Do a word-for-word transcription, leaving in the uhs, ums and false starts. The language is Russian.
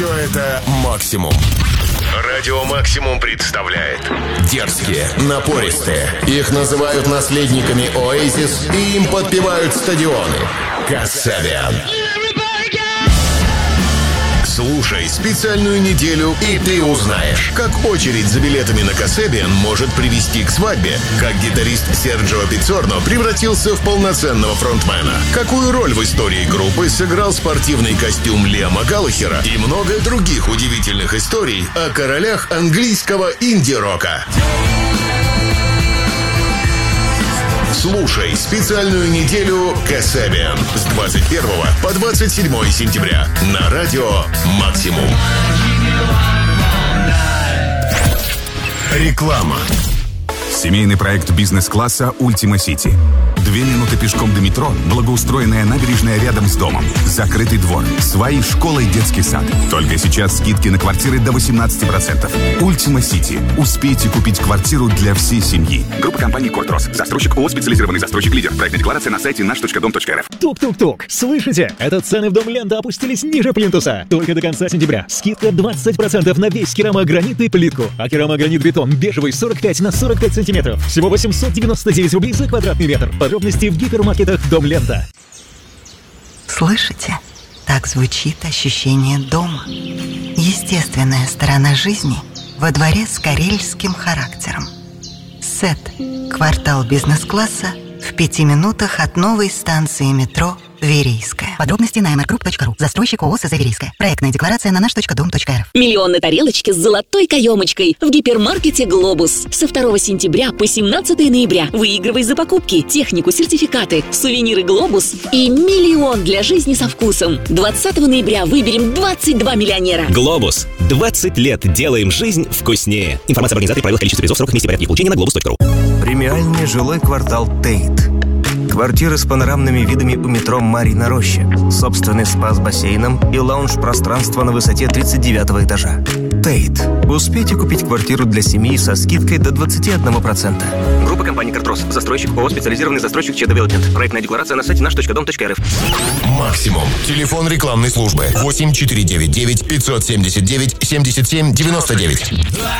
Все это «Максимум». Радио «Максимум» представляет. Дерзкие, напористые. Их называют наследниками Оазис, и им подпевают стадионы. Касабиан. Слушай специальную неделю, и ты узнаешь, как очередь за билетами на Касабиан может привести к свадьбе, как гитарист Серджио Пиццорно превратился в полноценного фронтмена, какую роль в истории группы сыграл спортивный костюм Лиама Галлахера и много других удивительных историй о королях английского инди-рока. Слушай специальную неделю Касабиан с двадцать первого по двадцать седьмое сентября на радио «Максимум». Реклама. Семейный проект бизнес-класса «Ультима Сити». Две минуты пешком до метро, благоустроенная набережная рядом с домом, закрытый двор, свои школа и детский сад. Только сейчас скидки на квартиры до восемнадцати процентов. «Ультима Сити». Успейте купить квартиру для всей семьи. Группа компаний «Кортрос». Застройщик ООО «Специализированный застройщик Лидер». Проектная декларация на сайте наш точка дом точка эр эф. Тук-тук-тук. Слышите? Это цены в Дом Лента опустились ниже плинтуса. Только до конца сентября. Скидка двадцать процентов на весь керамогранит и плитку. А керамогранит-бетон бежевый сорок пять на сорок пять сантиметров. Всего восемьсот девяносто девять рублей за квадратный метр. Подробности в гипермаркетах Дом Лента. Слышите? Так звучит ощущение дома. Естественная сторона жизни во дворе с карельским характером. Сет. Квартал бизнес-класса в пяти минутах от новой станции метро Верейская. Подробности на эм эр груп точка ру. Застройщик ООО «СЗ Верейская». Проектная декларация на наш точка дом точка эр эф. Миллион на тарелочке с золотой каемочкой в гипермаркете «Глобус». Со второго сентября по семнадцатое ноября выигрывай за покупки, технику, сертификаты, сувениры «Глобус» и миллион для жизни со вкусом. двадцатого ноября выберем двадцать два миллионера. «Глобус». двадцать лет делаем жизнь вкуснее. Информация об организаторе, правилах, количестве призов, сроках, месте, порядке их получения на глобус точка ру. Премиальный жилой квартал «Тейт». Квартиры с панорамными видами у метро Марьина Роща, собственный спа с бассейном и лаунж-пространство на высоте тридцать девятого этажа. Тейт. Успейте купить квартиру для семьи со скидкой до двадцати одного процента. Группа компаний «Кортрос». Застройщик ООО «Специализированный застройщик Че Девелопмент». Проектная декларация на сайте наш точка дом точка эр эф. «Максимум». Телефон рекламной службы восемь четыре девять девять пятьсот семьдесят девять семьдесят семь девяносто девять.